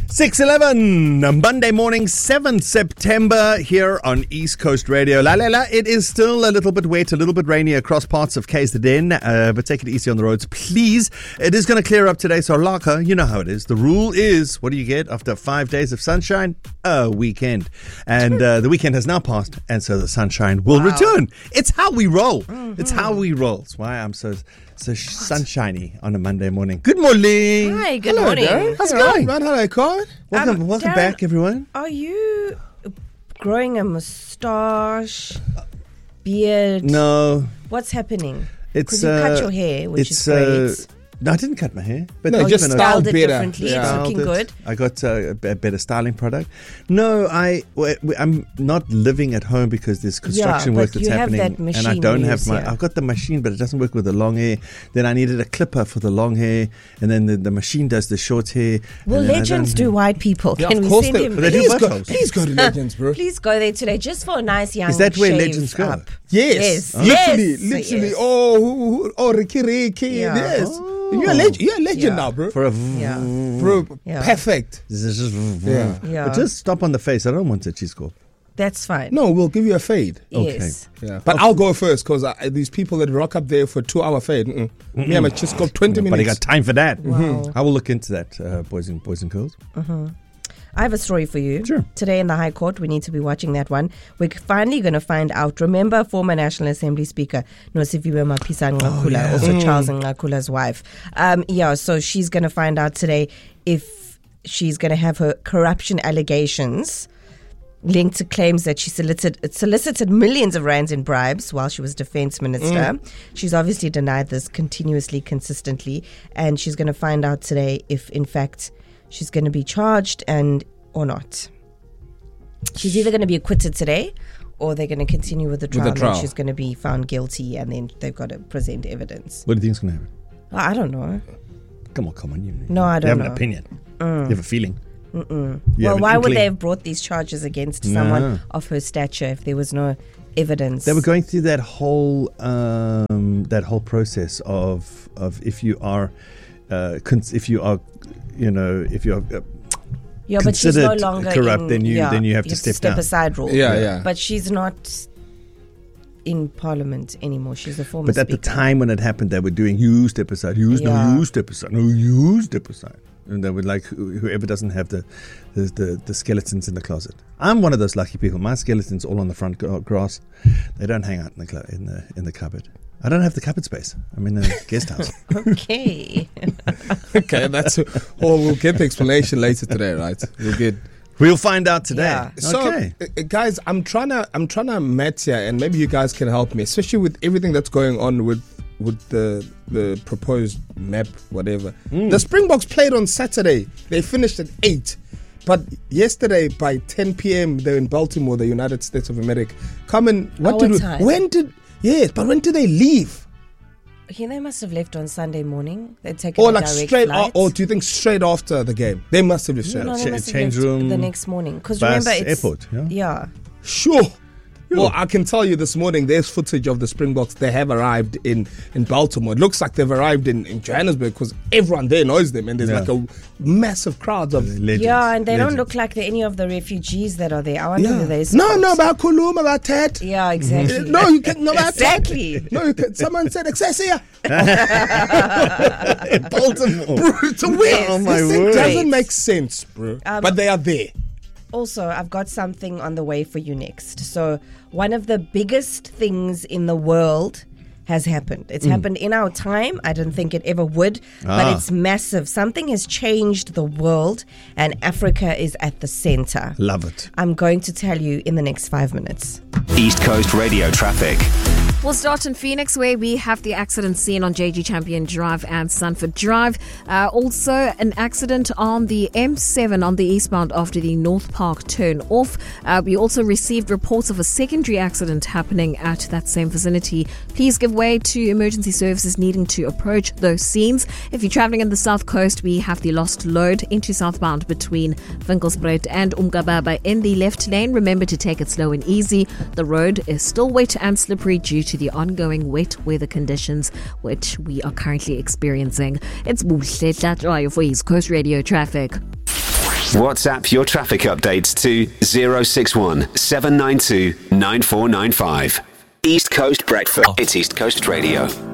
6:11, Monday morning, 7th September, here on East Coast Radio. It is still a little bit wet, a little bit rainy across parts of KZN, but take it easy on the roads, please. It is going to clear up today, so Laka, you know how it is. The rule is, what do you get after 5 days of sunshine? A weekend. And the weekend has now passed, and so the sunshine will return. It's how we roll. It's how we roll. That's why I'm so sunshiny on a Monday morning. Good morning. Hi, good morning. Darren. How's it going? Hello, Con. Welcome Darren, back, everyone. Are you growing a moustache, beard? No, What's happening? it's Because you cut your hair, which is great. No, I didn't cut my hair. But No, I've just been styled Styled it better. differently. Yeah. It's looking styled it. good. I got a better styling product. No, I'm not living at home because there's construction but work that's you have happening, that machine and I don't you have use, my. yeah. I've got the machine, but it doesn't work with the long hair. Then I needed a clipper for the long hair, and then the machine does the short hair. Will and then I Legends don't- do white people? Yeah, Can of we course send they- him? But they do buttholes. Please go to Legends, bro. Please go there today, just for a nice young Is that where shave Legends go? up. Yes. Yes. Literally. Yes. Oh, Ricky. Yeah. Yes. You're a legend. You're a legend Yeah. now, bro. For a Yeah. Bro, Yeah. perfect. Yeah. But just stop on the face. I don't want a cheese scope. That's fine. No, we'll give you a fade. Yes. Yeah, but I'll go first because these people that rock up there for 2-hour fade. Me, I'm just got 20 Nobody minutes. got time for that. Wow. I will look into that, boys and girls. I have a story for you. Sure. Today in the High Court, we need to be watching that one. We're finally going to find out. Remember former National Assembly Speaker Nosiviwe Mapisa Nqakula, also Charles Nqakula's wife. So she's going to find out today if she's going to have her corruption allegations linked to claims that she solicited millions of rands in bribes while she was defense minister. She's obviously denied this continuously, consistently, and she's going to find out today if, in fact, she's going to be charged or not. She's either going to be acquitted today or they're going to continue with the trial, trial. and she's going to be found guilty and then they've got to present evidence. What do you think's going to happen? I don't know. Come on. You No, I You don't have know. an opinion. You have a feeling. You have Well, an why would inkling. they have brought these charges against someone of her stature if there was no evidence? They were going through that whole process of if you are Yeah, but she's no considered longer corrupt, then you have to step down. aside rule. Yeah. But she's not in Parliament anymore. She's a former But at the speaker. time when it happened, they were doing you step aside, you step aside. And they would like whoever doesn't have the skeletons in the closet. I'm one of those lucky people. My skeletons all on the front grass. They don't hang out in the cupboard. I don't have the cupboard space. I'm in a guest house. Okay. Okay, that's we'll get the explanation later today, right? We'll find out today. Yeah. So, Okay. guys, I'm trying to match here, and maybe you guys can help me, especially with everything that's going on with the proposed map, whatever. The Springboks played on Saturday. They finished at 8. But yesterday by 10 p.m. they're in Baltimore, the United States of America. When did they leave? Okay, they must have left on Sunday morning. They'd taken Or a like direct straight flight. Or do you think straight after the game? They must have left straight No, after. they must have change left room, the next morning. Because bus, remember, it's airport, yeah? Yeah. Sure. Well, I can tell you this morning, there's footage of the Springboks. They have arrived in Baltimore. It looks like they've arrived in Johannesburg because everyone there knows them, and there's like a massive crowd of Legends. Yeah, and they don't Legends. look like any of the refugees that are there. I wonder who they No, about Kuluma, about Ted. Yeah, exactly. No, you can't. No, about Exactly. No, you can. Someone said Excelsior. In Baltimore. Bro, to win. Oh, my This thing word. doesn't make sense, bro. But they are there. Also, I've got something on the way for you next. So, one of the biggest things in the world has happened. It's happened in our time. I didn't think it ever would, but it's massive. Something has changed the world, and Africa is at the center. Love it. I'm going to tell you in the next 5 minutes. East Coast Radio traffic. We'll start in Phoenix, where we have the accident scene on JG Champion Drive and Sanford Drive. Also, an accident on the M7 on the eastbound after the North Park turn off. We also received reports of a secondary accident happening at that same vicinity. Please give way to emergency services needing to approach those scenes. If you're traveling in the South Coast, we have the lost load into southbound between Winkelsbreed and Umgababa in the left lane. Remember to take it slow and easy. The road is still wet and slippery due to the ongoing wet weather conditions which we are currently experiencing. It's Buhle Tlatlwayo for East Coast Radio traffic. WhatsApp your traffic updates to 061 792 9495. East Coast Breakfast. It's East Coast Radio.